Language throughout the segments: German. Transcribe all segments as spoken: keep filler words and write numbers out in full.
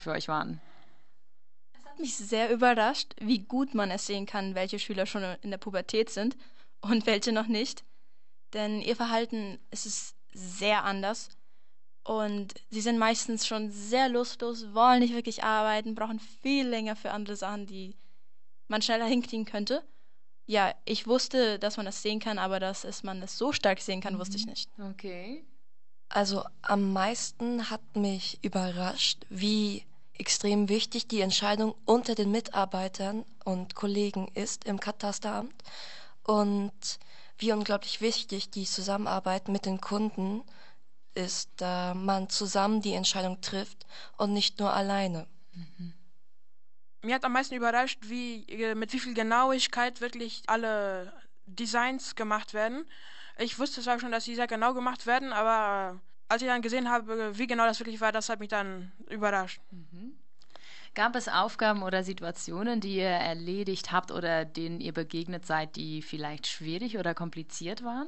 für euch waren? Es hat mich sehr überrascht, wie gut man es sehen kann, welche Schüler schon in der Pubertät sind und welche noch nicht. Denn ihr Verhalten es ist sehr anders und sie sind meistens schon sehr lustlos, wollen nicht wirklich arbeiten, brauchen viel länger für andere Sachen, die man schneller hinkriegen könnte. Ja, ich wusste, dass man das sehen kann, aber dass es man das so stark sehen kann, wusste ich Mhm. nicht. Okay. Also am meisten hat mich überrascht, wie extrem wichtig die Entscheidung unter den Mitarbeitern und Kollegen ist im Katasteramt und wie unglaublich wichtig die Zusammenarbeit mit den Kunden ist, da man zusammen die Entscheidung trifft und nicht nur alleine. Mir hat am meisten überrascht, wie, äh, mit wie viel Genauigkeit wirklich alle Designs gemacht werden. Ich wusste zwar schon, dass sie sehr genau gemacht werden, aber äh, als ich dann gesehen habe, wie genau das wirklich war, das hat mich dann überrascht. Gab es Aufgaben oder Situationen, die ihr erledigt habt oder denen ihr begegnet seid, die vielleicht schwierig oder kompliziert waren?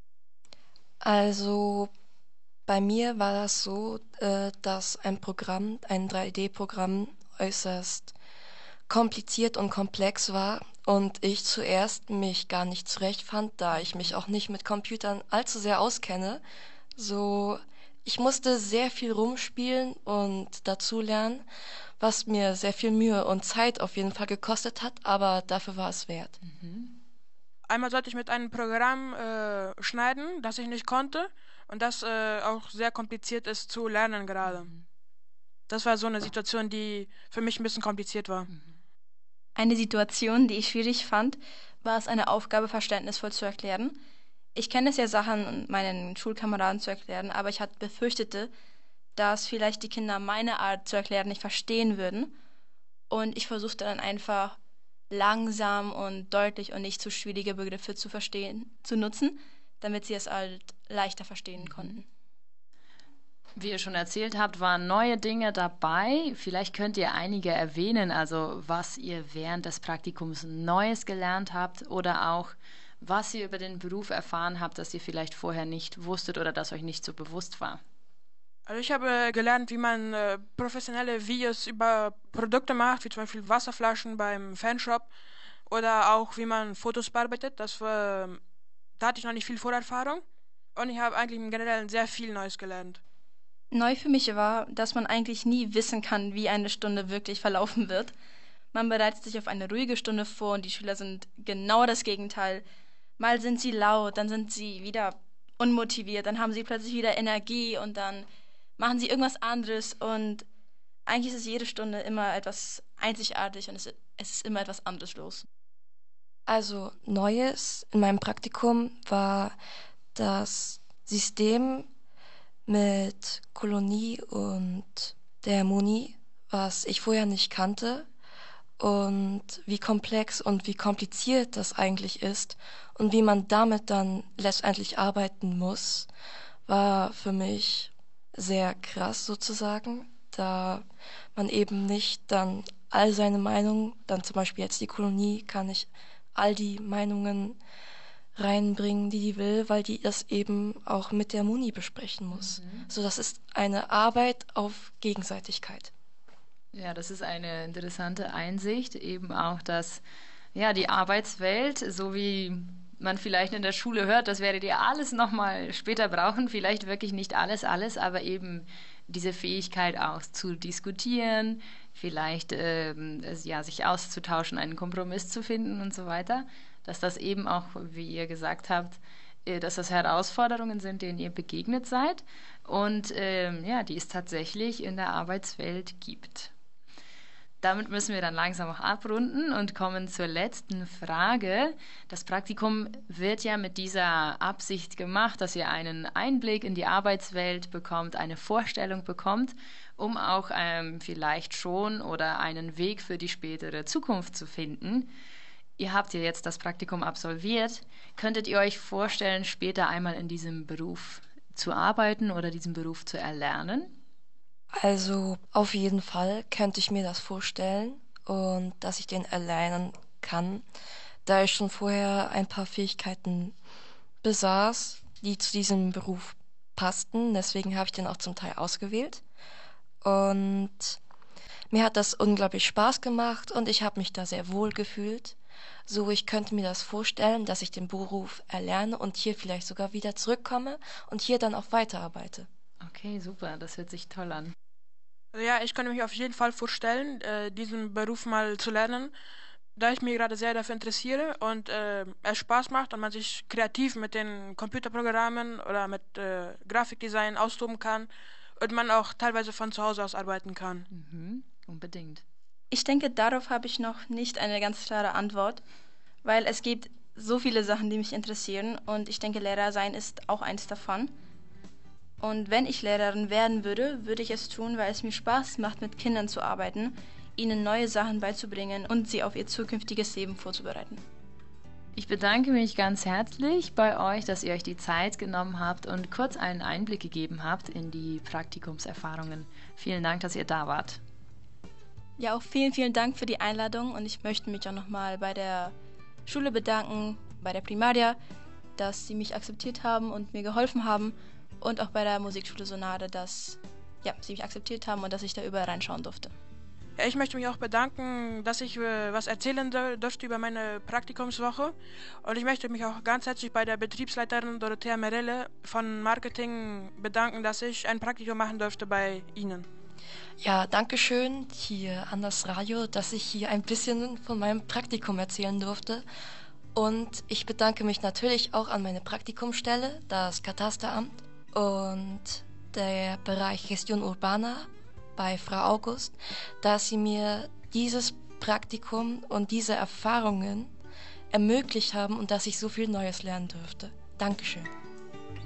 Also bei mir war das so, äh, dass ein Programm, ein drei D-Programm äußerst kompliziert und komplex war und ich zuerst mich gar nicht zurechtfand, da ich mich auch nicht mit Computern allzu sehr auskenne. So, ich musste sehr viel rumspielen und dazulernen, was mir sehr viel Mühe und Zeit auf jeden Fall gekostet hat, aber dafür war es wert. Einmal sollte ich mit einem Programm äh, schneiden, das ich nicht konnte und das äh, auch sehr kompliziert ist zu lernen gerade. Das war so eine Situation, die für mich ein bisschen kompliziert war. Eine Situation, die ich schwierig fand, war es, eine Aufgabe verständnisvoll zu erklären. Ich kenne es ja, Sachen meinen Schulkameraden zu erklären, aber ich hatte befürchtete, dass vielleicht die Kinder meine Art zu erklären nicht verstehen würden. Und ich versuchte dann einfach langsam und deutlich und nicht zu schwierige Begriffe zu verstehen, zu nutzen, damit sie es halt leichter verstehen konnten. Wie ihr schon erzählt habt, waren neue Dinge dabei. Vielleicht könnt ihr einige erwähnen, also was ihr während des Praktikums Neues gelernt habt oder auch was ihr über den Beruf erfahren habt, das ihr vielleicht vorher nicht wusstet oder das euch nicht so bewusst war. Also ich habe gelernt, wie man äh, professionelle Videos über Produkte macht, wie zum Beispiel Wasserflaschen beim Fanshop oder auch wie man Fotos bearbeitet. Das war, da hatte ich noch nicht viel Vorerfahrung und ich habe eigentlich im Generellen sehr viel Neues gelernt. Neu für mich war, dass man eigentlich nie wissen kann, wie eine Stunde wirklich verlaufen wird. Man bereitet sich auf eine ruhige Stunde vor und die Schüler sind genau das Gegenteil. Mal sind sie laut, dann sind sie wieder unmotiviert, dann haben sie plötzlich wieder Energie und dann machen sie irgendwas anderes und eigentlich ist jede Stunde immer etwas einzigartig und es, es ist immer etwas anderes los. Also Neues in meinem Praktikum war das System mit Kolonie und der Muni, was ich vorher nicht kannte und wie komplex und wie kompliziert das eigentlich ist und wie man damit dann letztendlich arbeiten muss, war für mich sehr krass sozusagen, da man eben nicht dann all seine Meinungen, dann zum Beispiel jetzt die Kolonie, kann ich all die Meinungen reinbringen, die die will, weil die das eben auch mit der Muni besprechen muss. So, das ist eine Arbeit auf Gegenseitigkeit. Ja, das ist eine interessante Einsicht, eben auch, dass ja die Arbeitswelt, so wie man vielleicht in der Schule hört, das werdet ihr alles nochmal später brauchen, vielleicht wirklich nicht alles, alles, aber eben diese Fähigkeit auch zu diskutieren, vielleicht ähm, es- ja, sich auszutauschen, einen Kompromiss zu finden und so weiter, dass das eben auch, wie ihr gesagt habt, äh, dass das Herausforderungen sind, denen ihr begegnet seid und ähm, ja, die es tatsächlich in der Arbeitswelt gibt. Damit müssen wir dann langsam auch abrunden und kommen zur letzten Frage. Das Praktikum wird ja mit dieser Absicht gemacht, dass ihr einen Einblick in die Arbeitswelt bekommt, eine Vorstellung bekommt, um auch ähm, vielleicht schon oder einen Weg für die spätere Zukunft zu finden. Ihr habt ja jetzt das Praktikum absolviert. Könntet ihr euch vorstellen, später einmal in diesem Beruf zu arbeiten oder diesen Beruf zu erlernen? Also auf jeden Fall könnte ich mir das vorstellen und dass ich den erlernen kann, da ich schon vorher ein paar Fähigkeiten besaß, die zu diesem Beruf passten. Deswegen habe ich den auch zum Teil ausgewählt. Und Mir hat das unglaublich Spaß gemacht und ich habe mich da sehr wohl gefühlt. So, ich könnte mir das vorstellen, dass ich den Beruf erlerne und hier vielleicht sogar wieder zurückkomme und hier dann auch weiterarbeite. Okay, super, das hört sich toll an. Ja, ich könnte mich auf jeden Fall vorstellen, äh, diesen Beruf mal zu lernen, da ich mich gerade sehr dafür interessiere und äh, es Spaß macht und man sich kreativ mit den Computerprogrammen oder mit äh, Grafikdesign austoben kann und man auch teilweise von zu Hause aus arbeiten kann. Mhm, unbedingt. Ich denke, darauf habe ich noch nicht eine ganz klare Antwort, weil es gibt so viele Sachen, die mich interessieren und ich denke, Lehrer sein ist auch eins davon. Und wenn ich Lehrerin werden würde, würde ich es tun, weil es mir Spaß macht, mit Kindern zu arbeiten, ihnen neue Sachen beizubringen und sie auf ihr zukünftiges Leben vorzubereiten. Ich bedanke mich ganz herzlich bei euch, dass ihr euch die Zeit genommen habt und kurz einen Einblick gegeben habt in die Praktikumserfahrungen. Vielen Dank, dass ihr da wart. Ja, auch vielen, vielen Dank für die Einladung und ich möchte mich auch nochmal bei der Schule bedanken, bei der Primaria, dass sie mich akzeptiert haben und mir geholfen haben und auch bei der Musikschule Sonade, dass ja, sie mich akzeptiert haben und dass ich da überall reinschauen durfte. Ja, ich möchte mich auch bedanken, dass ich äh, was erzählen durfte über meine Praktikumswoche und ich möchte mich auch ganz herzlich bei der Betriebsleiterin Dorothea Merelle von Marketing bedanken, dass ich ein Praktikum machen durfte bei Ihnen. Ja, danke schön hier an das Radio, dass ich hier ein bisschen von meinem Praktikum erzählen durfte. Und ich bedanke mich natürlich auch an meine Praktikumsstelle, das Katasteramt und der Bereich Gestión Urbana bei Frau August, dass sie mir dieses Praktikum und diese Erfahrungen ermöglicht haben und dass ich so viel Neues lernen durfte. Dankeschön.